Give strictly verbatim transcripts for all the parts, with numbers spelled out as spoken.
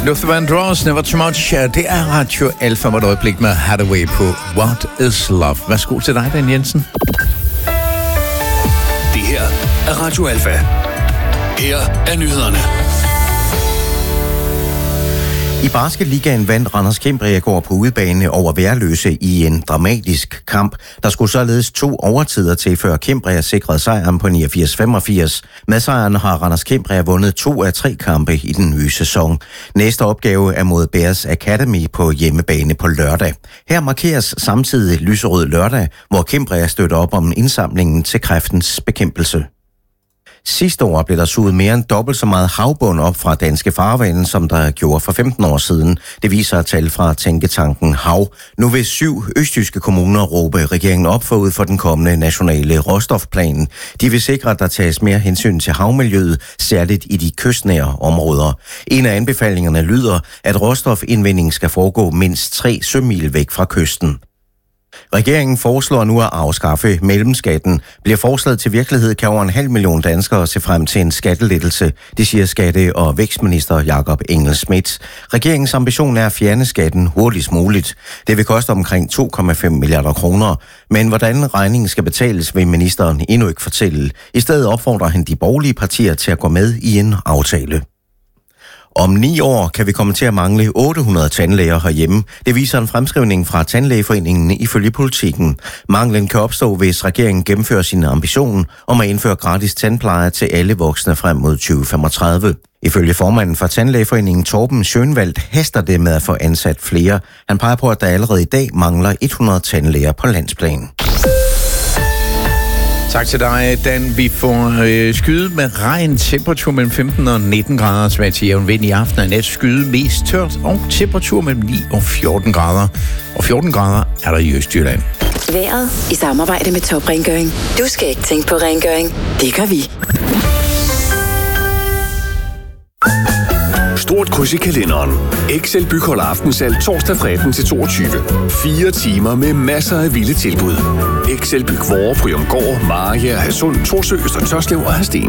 Luther Vandross, Never Too Much. Det er Radio Alfa, hvor et øjeblik med Hathaway på What is Love. Værsgo til dig, Dan Jensen. Det her er Radio Alfa. Her er nyhederne. I Basketligaen vandt Randers Cambria går på udebane over Værløse i en dramatisk kamp. Der skulle således to overtider til, før Cambria sikrede sejren på niogfirs femogfirs. Med sejren har Randers Cambria vundet to af tre kampe i den nye sæson. Næste opgave er mod Bears Academy på hjemmebane på lørdag. Her markeres samtidig lyserød lørdag, hvor Cambria støtter op om indsamlingen til kræftens bekæmpelse. Sidste år blev der suget mere end dobbelt så meget havbund op fra danske farvande, som der gjorde for femten år siden. Det viser tal fra tænketanken Hav. Nu vil syv østjyske kommuner råbe regeringen op forud for den kommende nationale råstofplan. De vil sikre, at der tages mere hensyn til havmiljøet, særligt i de kystnære områder. En af anbefalingerne lyder, at råstofindvinding skal foregå mindst tre sømil væk fra kysten. Regeringen foreslår nu at afskaffe mellemskatten. Bliver forslaget til virkelighed, kan over en halv million danskere se frem til en skattelettelse. Det siger skatte- og vækstminister Jakob Engel-Schmidt. Regeringens ambition er at fjerne skatten hurtigst muligt. Det vil koste omkring to komma fem milliarder kroner. Men hvordan regningen skal betales, vil ministeren endnu ikke fortælle. I stedet opfordrer han de borgerlige partier til at gå med i en aftale. Om ni år kan vi komme til at mangle otte hundrede tandlæger herhjemme. Det viser en fremskrivning fra Tandlægeforeningen ifølge Politiken. Manglen kan opstå, hvis regeringen gennemfører sin ambition om at indføre gratis tandpleje til alle voksne frem mod tyve femogtredive. Ifølge formanden for Tandlægeforeningen Torben Schönwald haster det med at få ansat flere. Han peger på, at der allerede i dag mangler hundrede tandlæger på landsplan. Tak til dig, Dan. Vi får øh, skyde med regn, temperatur mellem femten og nitten grader, svag til jævn vind i aften og nat, skyde mest tørt og temperatur mellem ni og fjorten grader. Og fjorten grader er der i Østjylland. Vejret i samarbejde med Top Rengøring. Du skal ikke tænke på rengøring. Det gør vi. Stort kryds i kalenderen. Excel Byghold Aftensalg torsdag fredag til toogtyve. Fire timer med masser af vilde tilbud. Excel Byg Vore, Bryumgård, Mariager, Hadsund, Thorsø, Øster Tørslev og Hadsten.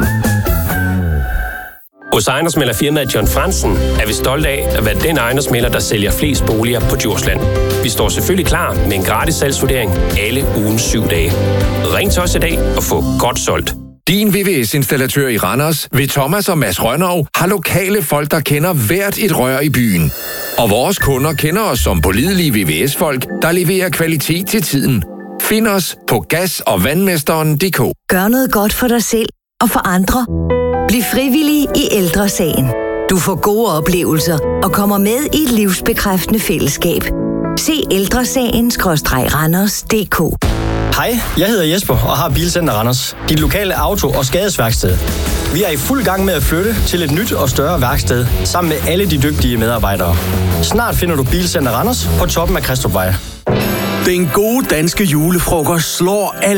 Hos ejendomsmæglerfirmaet John Fransen er vi stolte af at være den ejendomsmægler, der sælger flest boliger på Djursland. Vi står selvfølgelig klar med en gratis salgsvurdering alle ugens syv dage. Ring til os i dag og få godt solgt. Din V V S-installatør i Randers ved Thomas og Mads Rønnow har lokale folk, der kender hvert et rør i byen. Og vores kunder kender os som pålidelige V V S-folk, der leverer kvalitet til tiden. Find os på gas- og vandmesteren punktum d k. Gør noget godt for dig selv og for andre. Bliv frivillig i Ældresagen. Du får gode oplevelser og kommer med i et livsbekræftende fællesskab. Se ældresagen-randers punktum d k. Hej, jeg hedder Jesper og har Bilcenter Randers. Dit lokale auto- og skadesværksted. Vi er i fuld gang med at flytte til et nyt og større værksted, sammen med alle de dygtige medarbejdere. Snart finder du Bilcenter Randers på toppen af Kristrupvej. Den gode danske julefrokost slår alt.